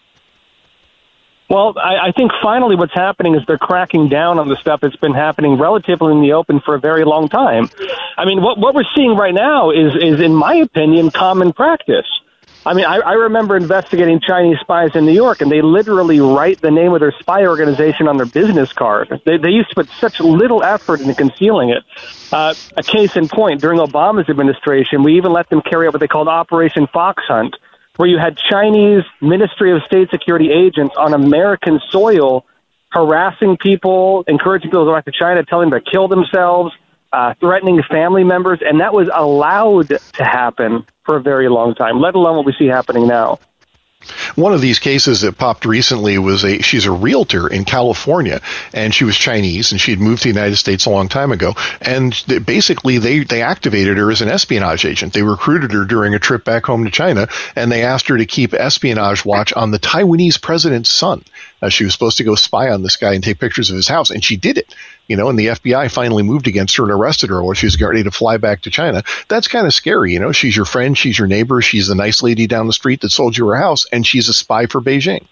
Well, I think finally what's happening is they're cracking down on the stuff that's been happening relatively in the open for a very long time. I mean, what we're seeing right now is, in my opinion, common practice. I mean, I remember investigating Chinese spies in New York, and they literally write the name of their spy organization on their business card. They used to put such little effort into concealing it. A case in point, during Obama's administration, we even let them carry out what they called Operation Fox Hunt, where you had Chinese Ministry of State Security agents on American soil harassing people, encouraging people to go back to China, telling them to kill themselves, threatening family members, and that was allowed to happen for a very long time, let alone what we see happening now. One of these cases that popped recently was she's a realtor in California, and she was Chinese, and she had moved to the United States a long time ago. And basically, they activated her as an espionage agent. They recruited her during a trip back home to China, and they asked her to keep espionage watch on the Taiwanese president's son. She was supposed to go spy on this guy and take pictures of his house, and she did it. And the FBI finally moved against her and arrested her while she was getting ready to fly back to China. That's kind of scary. She's your friend, she's your neighbor, she's the nice lady down the street that sold you her house, and she's a spy for Beijing.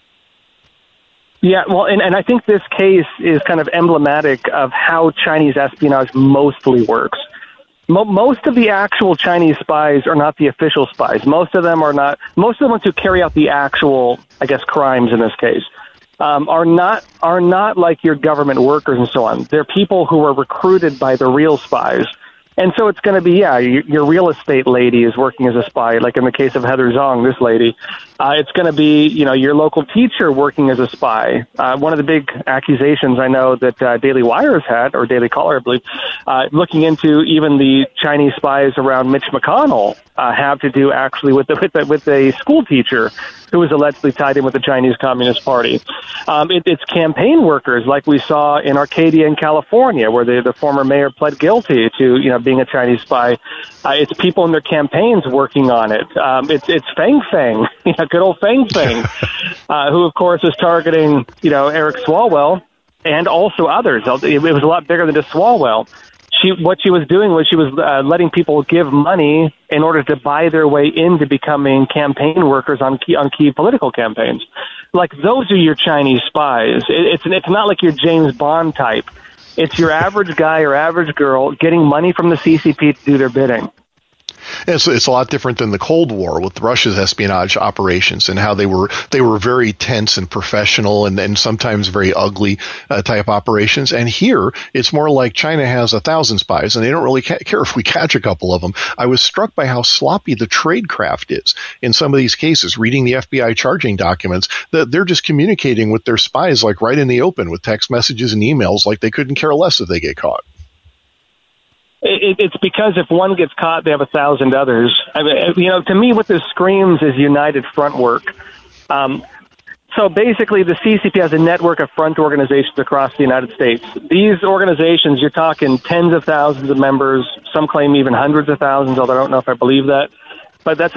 Yeah, well, and I think this case is kind of emblematic of how Chinese espionage mostly works. Most of the actual Chinese spies are not the official spies. Most of them are not. Most of the ones who carry out the actual, I guess, crimes in this case. Are not like your government workers and so on. They're people who are recruited by the real spies. And so it's going to be, your real estate lady is working as a spy, like in the case of Heather Zong, this lady. It's going to be, your local teacher working as a spy. One of the big accusations I know that Daily Wire has had, or Daily Caller, I believe, looking into even the Chinese spies around Mitch McConnell, have to do actually with a school teacher who was allegedly tied in with the Chinese Communist Party. It's campaign workers, like we saw in Arcadia in California, where the former mayor pled guilty to being a Chinese spy. It's people in their campaigns working on it. It's Feng Feng, good old Feng Feng, who of course is targeting Eric Swalwell and also others. It was a lot bigger than just Swalwell. What she was doing was she was letting people give money in order to buy their way into becoming campaign workers on key political campaigns. Like, those are your Chinese spies. It's not like your James Bond type. It's your average guy or average girl getting money from the CCP to do their bidding. And so it's a lot different than the Cold War with Russia's espionage operations and how they were very tense and professional and sometimes very ugly type operations. And here it's more like China has 1,000 spies and they don't really care if we catch a couple of them. I was struck by how sloppy the tradecraft is in some of these cases. Reading the FBI charging documents, that they're just communicating with their spies like right in the open with text messages and emails, like they couldn't care less if they get caught. It's because if one gets caught, they have 1,000 others. I mean, to me, what this screams is united front work. So basically, the CCP has a network of front organizations across the United States. These organizations, you're talking tens of thousands of members. Some claim even hundreds of thousands, although I don't know if I believe that. But that's